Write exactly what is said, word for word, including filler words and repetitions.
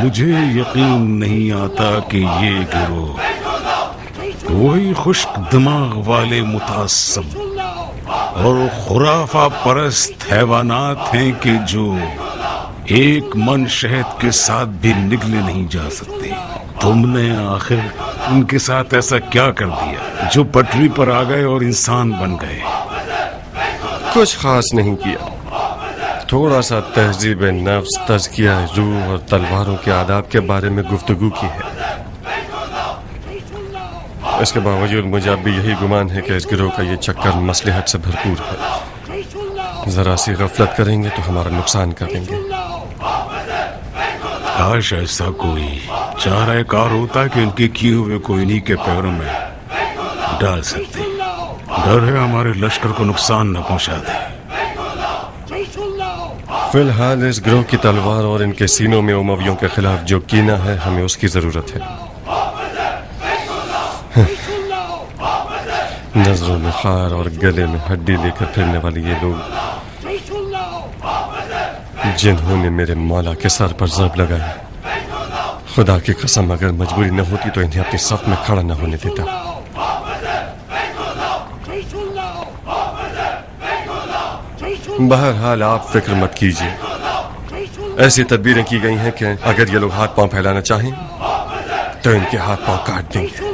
مجھے یقین نہیں آتا کہ یہ گروہ وہی خشک دماغ والے متعصب اور خرافہ پرست حیوانات ہیں کہ جو ایک من شہد کے ساتھ بھی نگلے نہیں جا سکتے۔ تم نے آخر ان کے ساتھ ایسا کیا کر دیا جو پٹری پر آ گئے اور انسان بن گئے؟ کچھ خاص نہیں کیا، تھوڑا سا تہذیب نفس، تزکیہ روح اور تلواروں کے آداب کے بارے میں گفتگو کی ہے۔ اس کے باوجود مجھے اب بھی یہی گمان ہے کہ اس گروہ کا یہ چکر مصلحت سے بھرپور ہے۔ ذرا سی غفلت کریں گے تو ہمارا نقصان کر دیں گے۔ کاش ایسا کوئی چارہ کار ہوتا کہ ان کے کیے ہوئے کو انہی کے پیروں میں ڈال سکتے۔ ڈر ہے ہمارے لشکر کو نقصان نہ پہنچا دے۔ فی الحال اس گروہ کی تلوار اور ان کے سینوں میں امویوں کے خلاف جو کینہ ہے، ہمیں اس کی ضرورت ہے۔ نظروں میں خار اور گلے میں ہڈی لے کر پھرنے والے یہ لوگ جنہوں نے میرے مولا کے سر پر ضرب لگائی، خدا کی قسم اگر مجبوری نہ ہوتی تو انہیں اپنی صف میں کھڑا نہ ہونے دیتا۔ بہرحال آپ فکر مت کیجیے، ایسی تدبیریں کی گئی ہیں کہ اگر یہ لوگ ہاتھ پاؤں پھیلانا چاہیں تو ان کے ہاتھ پاؤں کاٹ دیں گے۔